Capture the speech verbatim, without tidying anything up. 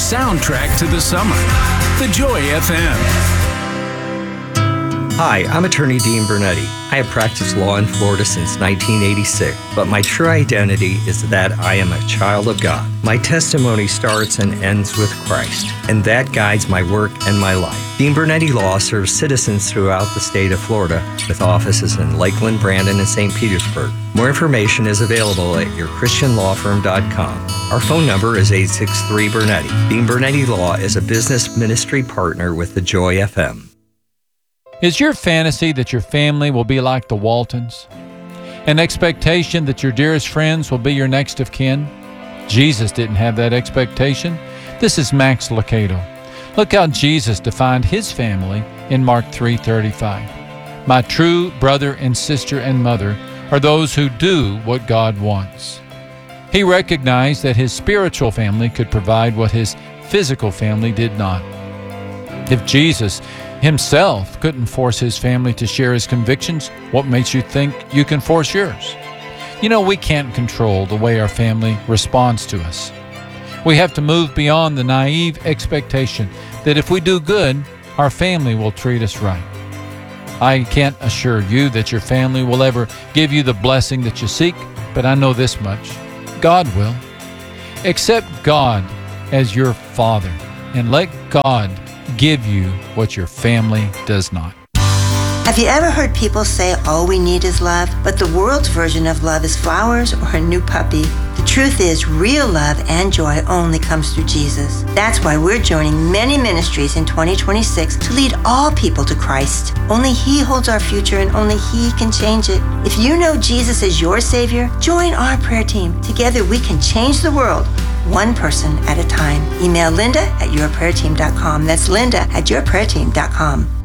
soundtrack to the summer. The Joy F M. Hi, I'm attorney Dean Bernetti. I have practiced law in Florida since nineteen eighty-six, but my true identity is that I am a child of God. My testimony starts and ends with Christ, and that guides my work and my life. Dean Bernetti Law serves citizens throughout the state of Florida with offices in Lakeland, Brandon, and Saint Petersburg. More information is available at your christian law firm dot com. Our phone number is eight six three Bernetti. Dean Bernetti Law is a business ministry partner with the Joy F M. Is your fantasy that your family will be like the Waltons? An expectation that your dearest friends will be your next of kin? Jesus didn't have that expectation. This is Max Lucado. Look how Jesus defined his family in Mark three thirty-five. My true brother and sister and mother are those who do what God wants. He recognized that his spiritual family could provide what his physical family did not. If Jesus himself couldn't force his family to share his convictions, what makes you think you can force yours? You know, we can't control the way our family responds to us. We have to move beyond the naive expectation that if we do good, our family will treat us right. I can't assure you that your family will ever give you the blessing that you seek, but I know this much: God will. Accept God as your Father and let God give you what your family does not. Have you ever heard people say all we need is love, but the world's version of love is flowers or a new puppy? The truth is, real love and joy only comes through Jesus. That's why we're joining many ministries in twenty twenty-six to lead all people to Christ. Only He holds our future and only He can change it. If you know Jesus as your Savior, join our prayer team. Together we can change the world, one person at a time. Email Linda at your prayer team dot com. That's Linda at your prayer team dot com.